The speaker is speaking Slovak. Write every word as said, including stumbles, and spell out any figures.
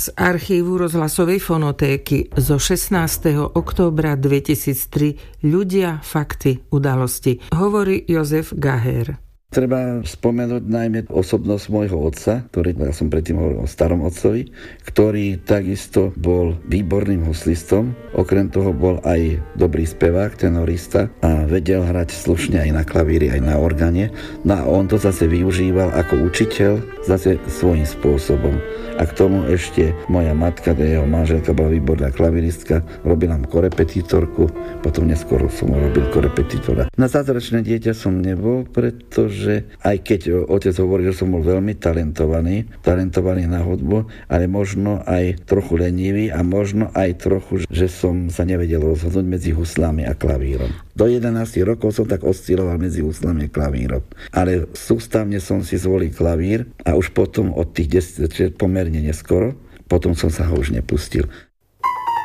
z archívu rozhlasovej fonotéky zo šestnásteho októbra dvetisíctri Ľudia, fakty, udalosti. Hovorí Jozef Gaher. Treba spomenúť najmä osobnosť môjho otca, ktorý, ja som predtým hovoril o starom otcovi, ktorý takisto bol výborným huslistom, okrem toho bol aj dobrý spevák, tenorista a vedel hrať slušne aj na klavíri, aj na organe. No a on to zase využíval ako učiteľ, zase svojím spôsobom. A k tomu ešte moja matka, jeho manželka, bola výborná klaviristka, robila mu korepetitorku, potom neskôr som robil korepetitora. Na zázračné dieťa som nebol, pretože že aj keď otec hovorí, že som bol veľmi talentovaný, talentovaný na hudbu, ale možno aj trochu lenivý a možno aj trochu, že som sa nevedel rozhodnúť medzi huslami a klavírom. Do jedenástich rokov som tak osciloval medzi huslami a klavírom. Ale sústavne som si zvolil klavír a už potom od tých desať, pomerne neskoro, potom som sa ho už nepustil.